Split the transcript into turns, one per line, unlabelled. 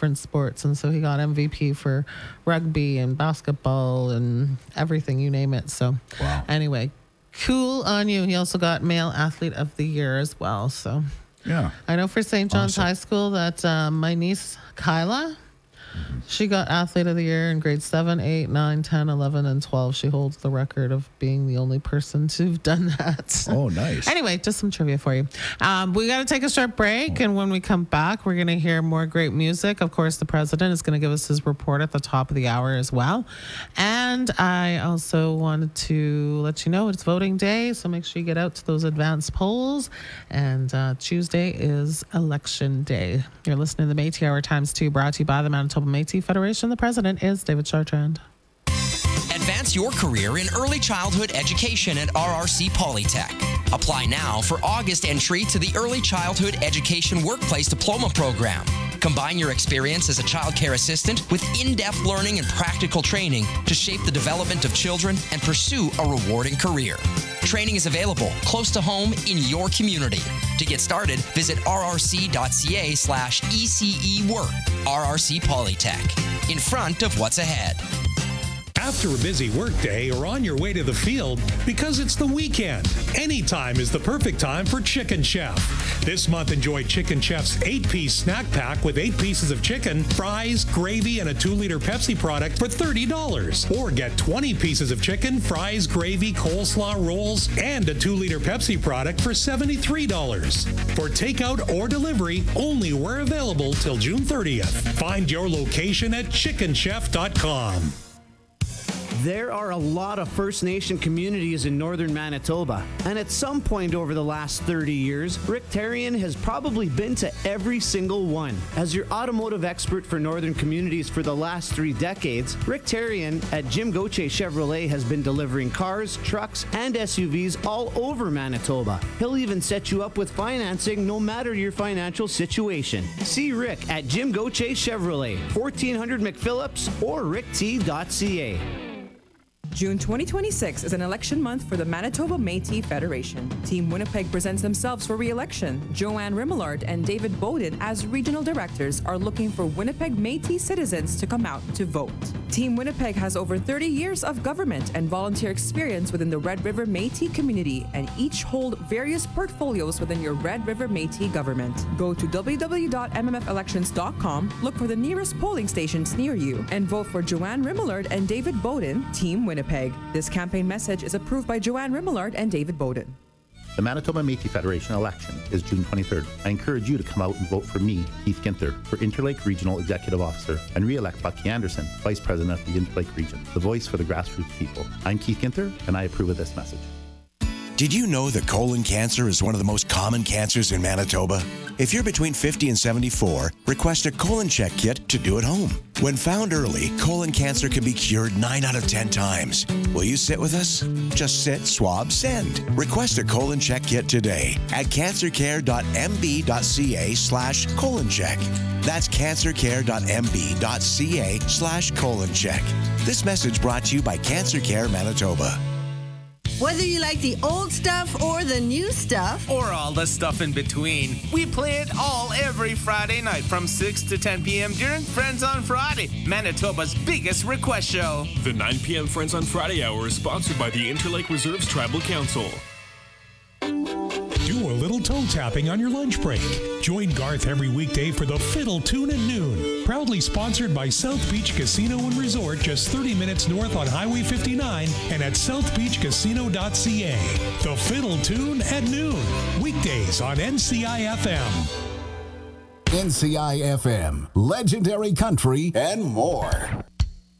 different sports. And so he got MVP for rugby and basketball and everything, you name it. So anyway, cool on you. He also got Male Athlete of the Year as well. So
yeah,
I know for St. John's High School that my niece, Kyla, she got Athlete of the Year in grades 7, 8, 9, 10, 11, and 12. She holds the record of being the only person to have done that.
Oh, nice.
Anyway, just some trivia for you. We got to take a short break, and when we come back, we're going to hear more great music. Of course, the president is going to give us his report at the top of the hour as well. And I also wanted to let you know it's voting day, so make sure you get out to those advanced polls. And Tuesday is election day. You're listening to the Métis Hour Times 2, brought to you by the Manitoba Métis Federation. The president is David Chartrand.
Advance your career in early childhood education at RRC Polytech. Apply now for August entry to the Early Childhood Education Workplace Diploma Program. Combine your experience as a child care assistant with in-depth learning and practical training to shape the development of children and pursue a rewarding career. Training is available close to home in your community. To get started, visit rrc.ca/ECE Work. RRC Polytech. In front of what's ahead.
After a busy workday or on your way to the field, because it's the weekend, anytime is the perfect time for Chicken Chef. This month, enjoy Chicken Chef's 8-piece snack pack with 8 pieces of chicken, fries, gravy, and a 2-liter Pepsi product for $30. Or get 20 pieces of chicken, fries, gravy, coleslaw, rolls, and a 2-liter Pepsi product for $73. For takeout or delivery, only where available till June 30th. Find your location at chickenchef.com.
There are a lot of First Nation communities in northern Manitoba, and at some point over the last 30 years, Rick Tarian has probably been to every single one. As your automotive expert for northern communities for the last 3 decades, Rick Tarian at Jim Gauthier Chevrolet has been delivering cars, trucks, and SUVs all over Manitoba. He'll even set you up with financing no matter your financial situation. See Rick at Jim Gauthier Chevrolet, 1400 McPhillips or rickt.ca.
June 2026 is an election month for the Manitoba Métis Federation. Team Winnipeg presents themselves for re-election. Joanne Rimillard and David Bowden, as regional directors, are looking for Winnipeg Métis citizens to come out to vote. Team Winnipeg has over 30 years of government and volunteer experience within the Red River Métis community, and each hold various portfolios within your Red River Métis government. Go to www.mmfelections.com, look for the nearest polling stations near you, and vote for Joanne Rimillard and David Bowden, Team Winnipeg. This campaign message is approved by Joanne Rimillard and David Bowden.
The Manitoba Métis Federation election is June 23rd. I encourage you to come out and vote for me, Keith Ginther, for Interlake Regional Executive Officer, and re-elect Bucky Anderson, Vice President of the Interlake Region, the voice for the grassroots people. I'm Keith Ginther, and I approve of this message.
Did you know that colon cancer is one of the most common cancers in Manitoba? If you're between 50 and 74, request a colon check kit to do at home. When found early, colon cancer can be cured 9 out of 10 times. Will you sit with us? Just sit, swab, send. Request a colon check kit today at cancercare.mb.ca/colon check. That's cancercare.mb.ca/colon check. This message brought to you by Cancer Care Manitoba.
Whether you like the old stuff or the new stuff,
or all the stuff in between, we play it all every Friday night from 6 to 10 p.m. during Friends on Friday, Manitoba's biggest request show.
The 9 p.m. Friends on Friday hour is sponsored by the Interlake Reserves Tribal Council.
Do a little toe tapping on your lunch break. Join Garth every weekday for the Fiddle Tune at noon. Proudly sponsored by South Beach Casino and Resort, just 30 minutes north on Highway 59 and at southbeachcasino.ca. The Fiddle Tune at noon. Weekdays on NCI-FM.
NCI-FM, legendary country and more.